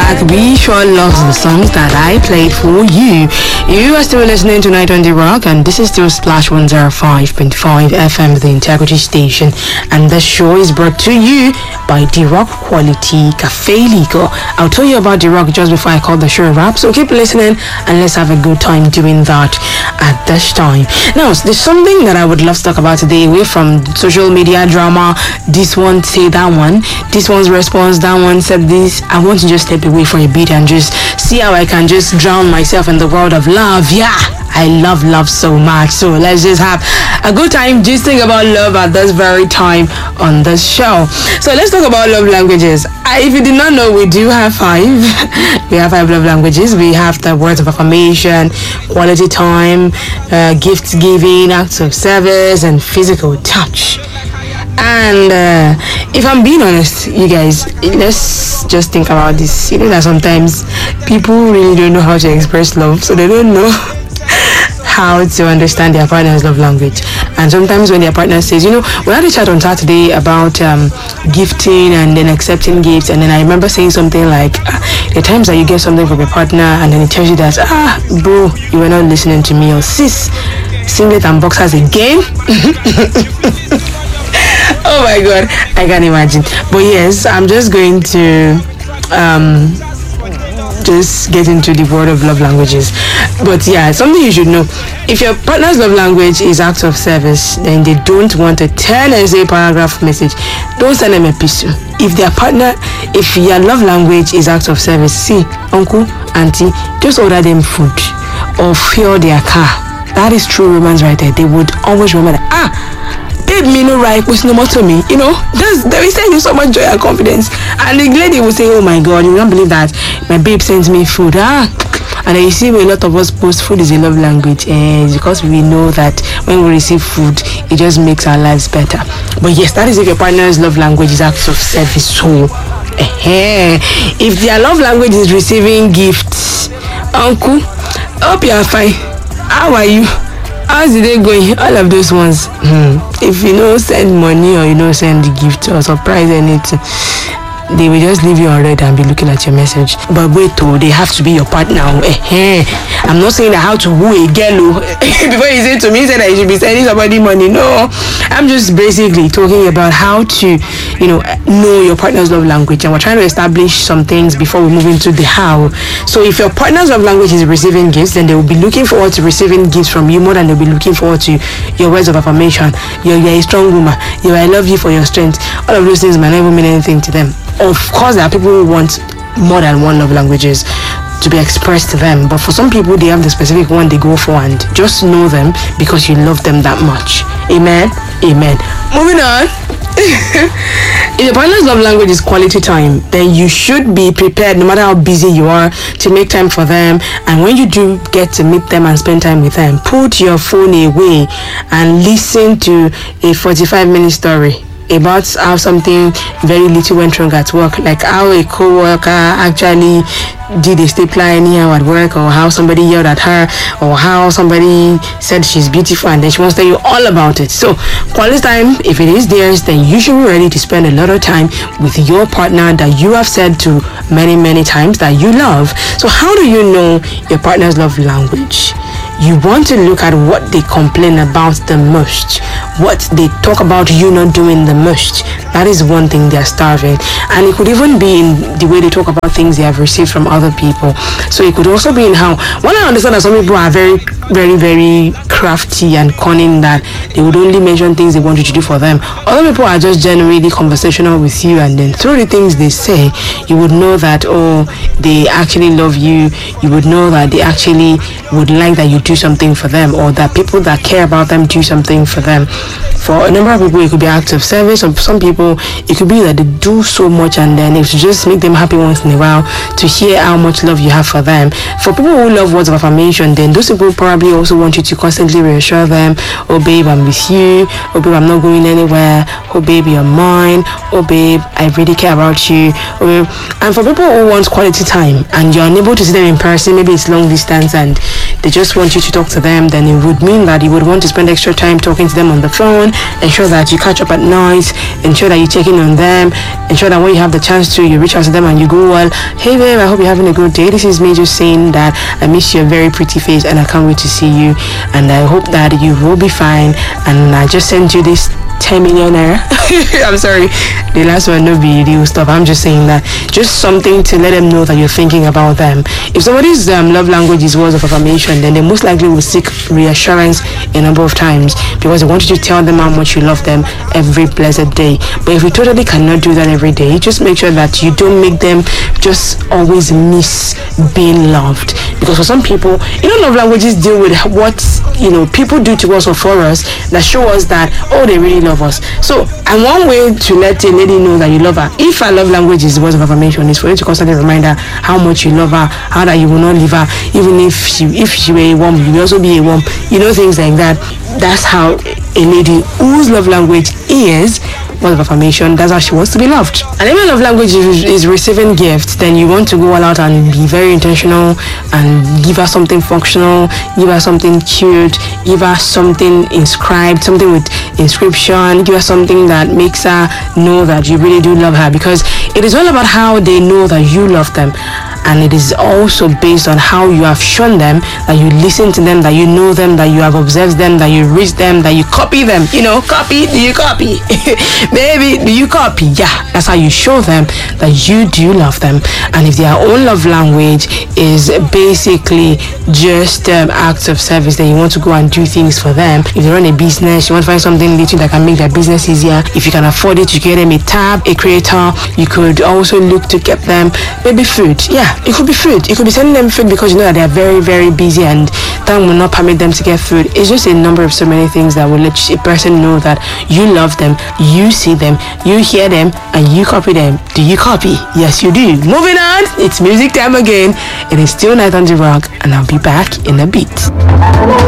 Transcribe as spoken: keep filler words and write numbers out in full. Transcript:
back. We sure love the songs that I played for you. You are still listening to Night on the Rock, and this is still Splash one oh five point five F M, the Integrity Station. And the show is brought to you by The Rock Quality Cafe Lico. I'll tell you about The Rock just before I call the show wrap, so keep listening and let's have a good time doing that at this time. Now, there's something that I would love to talk about today, away from social media drama. This one say that one, this one's response, that one said this. I want to just step away for a bit and just see how I can just drown myself in the world of love. Yeah, I love love so much. So let's just have a good time just think about love at this very time on this show. So let's talk about love languages. I, if you did not know, we do have five. We have five love languages. We have the words of affirmation, quality time, uh, gift giving, acts of service, and physical touch. And uh, if I'm being honest, you guys, let's just think about this. You know that sometimes people really don't know how to express love, so they don't know how to understand their partner's love language. And sometimes when their partner says, you know, we had a chat on Saturday about um, gifting and then accepting gifts, and then I remember saying something like, ah, the times that you get something from your partner and then it tells you that, ah, bro, you were not listening to me, or sis, singlet and boxers again. Oh my god, I can't imagine. But yes, I'm just going to um just get into the world of love languages. But yeah, something you should know: if your partner's love language is acts of service, then they don't want a ten essay paragraph message. Don't send them a epistle. If their partner, if your love language is acts of service, see, uncle, auntie, just order them food or fuel their car. That is true romance right there. They would always remember that, ah, babe, me no right, was no more to me. You know, that's that will send you so much joy and confidence. And the lady will say, oh my god, you don't believe that my babe sends me food. Ah, and then you see a lot of us post food is a love language, and eh, because we know that when we receive food, it just makes our lives better. But yes, that is if your partner's love language is acts of service. So eh, if their love language is receiving gifts, uncle, hope you are fine. How are you? How's the day going? All of those ones. Hmm. If you know send money or you know send the gift or surprise anything, they will just leave you on red and be looking at your message. But wait, oh, they have to be your partner. Eh, I'm not saying that how to woo a girl. Before you say to me, say that you should be sending somebody money. No, I'm just basically talking about how to, you know, know your partner's love language, and we're trying to establish some things before we move into the how. So if your partner's love language is receiving gifts, then they will be looking forward to receiving gifts from you more than they'll be looking forward to your words of affirmation. You're, you're a strong woman. You, I love you for your strength. All of those things might not even mean anything to them. Of course, there are people who want more than one love languages to be expressed to them, but for some people, they have the specific one they go for, and just know them because you love them that much. Amen. Amen. Moving on. If your partner's love language is quality time, then you should be prepared, no matter how busy you are, to make time for them. And when you do get to meet them and spend time with them, put your phone away and listen to a forty-five minute story about how something very little went wrong at work, like how a co-worker actually did a stapler anyhow at work, or how somebody yelled at her, or how somebody said she's beautiful and then she wants to tell you all about it. So quality time, if it is theirs, then you should be ready to spend a lot of time with your partner that you have said to many many times that you love. So how do you know your partner's love language? You want to look at what they complain about the most, what they talk about you not doing the most. That is one thing they're starving. And it could even be in the way they talk about things they have received from other people. So it could also be in how, well, I understand that some people are very, very, very crafty and cunning, that they would only mention things they want you to do for them. Other people are just generally conversational with you, and then through the things they say, you would know that, oh, they actually love you. You would know that they actually would like that you do something for them, or that people that care about them do something for them. For a number of people, it could be acts of service, or some people, it could be that they do so much and then it's just make them happy once in a while to hear how much love you have for them. For people who love words of affirmation, then those people probably also want you to constantly reassure them, oh babe, I'm with you, oh babe, I'm not going anywhere, oh babe, you're mine, oh babe, I really care about you. Oh, babe. And for people who want quality time and you're unable to see them in person, maybe it's long distance and they just want you to talk to them, then it would mean that you would want to spend extra time talking to them on the phone, ensure that you catch up at night, ensure that you check in on them, ensure that when you have the chance to, you reach out to them and you go, well, hey babe, I hope you're having a good day. This is me just saying that I miss your very pretty face and I can't wait to see you, and I hope that you will be fine, and I just sent you this ten million naira. I'm sorry, the last one no be real stuff. I'm just saying that, just something to let them know that you're thinking about them. If somebody's um, love language is words of affirmation, then they most likely will seek reassurance a number of times because they want you to tell them how much you love them every blessed day. But if you totally cannot do that every day, just make sure that you don't make them just always miss being loved. Because for some people, you know, love languages deal with what, you know, people do to us or for us that show us that, oh, they really love us. So, and one way to let a lady know that you love her, if her love language is words of affirmation, is for you to constantly remind her how much you love her, how that you will not leave her, even if she if she were a worm, you will also be a worm, you know, things like that. That's how a lady whose love language is words of affirmation, that's how she wants to be loved. And if your love language is, is receiving gifts, then you want to go all out and be very intentional and give her something functional, give her something cute, give her something inscribed, something with inscription, give her something that makes her know that you really do love her, because it is all about how they know that you love them. And it is also based on how you have shown them that you listen to them, that you know them, that you have observed them, that you read them, that you copy them. You know, copy, do you copy? Baby, do you copy? Yeah, that's how you show them that you do love them. And if their own love language is basically just um, acts of service, then you want to go and do things for them. If they run a business, you want to find something little that can make their business easier. If you can afford it, you get them a tab, a creator. You could also look to get them maybe food. Yeah, it could be food. You could be sending them food because you know that they are very, very busy and time will not permit them to get food. It's just a number of so many things that will let a person know that you love them, you see them, you hear them, and you copy them. Do you copy? Yes, you do. Moving on, it's music time again. It is still Night on the Rock, and I'll be back in a bit.